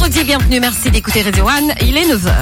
Elodie, bienvenue, merci d'écouter Radio One, il est 9h.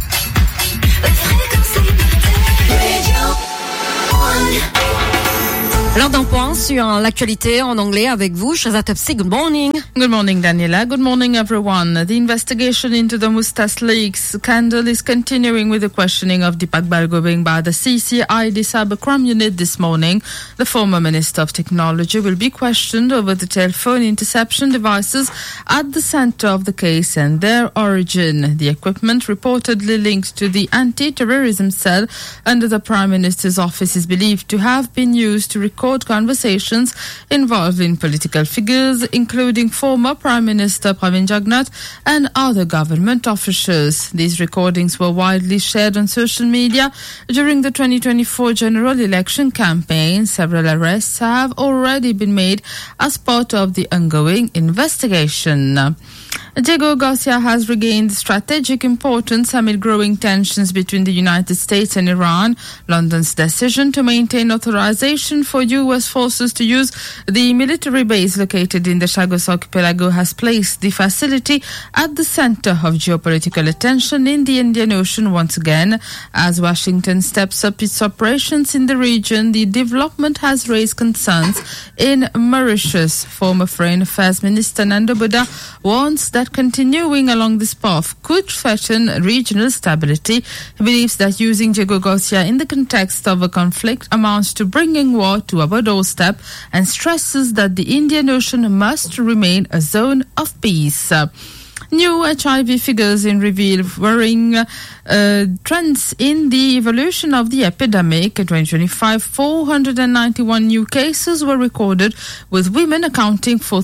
L'heure d'un point sur l'actualité en anglais avec vous, Shazat Topsy. Good morning. Good morning, Daniela. Good morning, everyone. The investigation into the Mustas Leaks scandal is continuing with the questioning of Deepak Bargobing by the CCID Cybercrime Unit this morning. The former Minister of Technology will be questioned over the telephone interception devices at the center of the case and their origin. The equipment reportedly linked to the anti-terrorism cell under the Prime Minister's office is believed to have been used to record conversations involving political figures, including former Prime Minister Pravin Jagnnath and other government officials. These recordings were widely shared on social media during the 2024 general election campaign. Several arrests have already been made as part of the ongoing investigation. Diego Garcia has regained strategic importance amid growing tensions between the United States and Iran. London's decision to maintain authorization for U.S. forces to use the military base located in the Chagos Archipelago has placed the facility at the center of geopolitical attention in the Indian Ocean once again. As Washington steps up its operations in the region, the development has raised concerns in Mauritius. Former Foreign Affairs Minister Nando Buddha warns that continuing along this path could threaten regional stability. He believes that using Diego Garcia in the context of a conflict amounts to bringing war to our doorstep and stresses that the Indian Ocean must remain a zone of peace. New HIV figures reveal worrying trends in the evolution of the epidemic. In 2025, 491 new cases were recorded, with women accounting for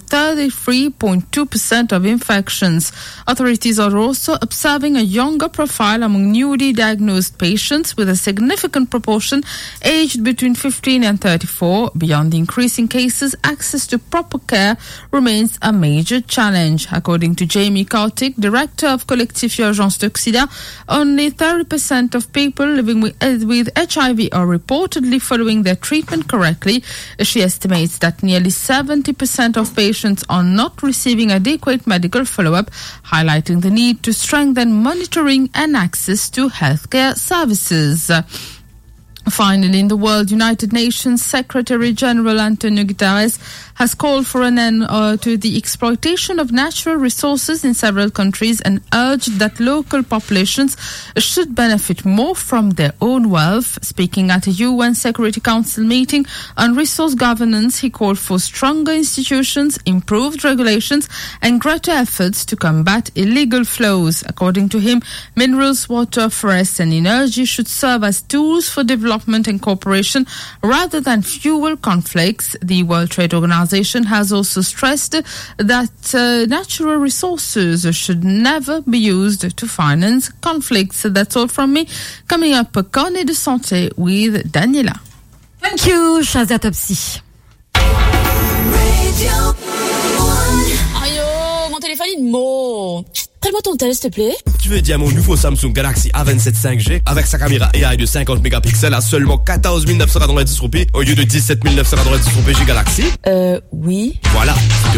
33.2% of infections. Authorities are also observing a younger profile among newly diagnosed patients, with a significant proportion aged between 15 and 34. Beyond the increasing cases, access to proper care remains a major challenge. According to Jamie Kartik, director of Collectif Urgence d'Oxida, only 30% of people living with HIV are reportedly following their treatment correctly. She estimates that nearly 70% of patients are not receiving adequate medical follow-up, highlighting the need to strengthen monitoring and access to healthcare services. Finally, in the world, United Nations Secretary General Antonio Guterres has called for an end to the exploitation of natural resources in several countries and urged that local populations should benefit more from their own wealth. Speaking at a UN Security Council meeting on resource governance, he called for stronger institutions, improved regulations, and greater efforts to combat illegal flows. According to him, minerals, water, forests, and energy should serve as tools for development and cooperation rather than fuel conflicts. The World Trade Organization has also stressed that natural resources should never be used to finance conflicts. That's all from me. Coming up, Carnet de Santé with Daniela. Thank you, Shazat Topsy. Ayo, mon téléphone il mot. Prends-moi ton tel, s'il te plaît. Tu veux dire mon nouveau Samsung Galaxy A27 5G avec sa caméra AI de 50 mégapixels à seulement 14 990 roupies au lieu de 17 990 roupies chez Galaxy? Oui. Voilà.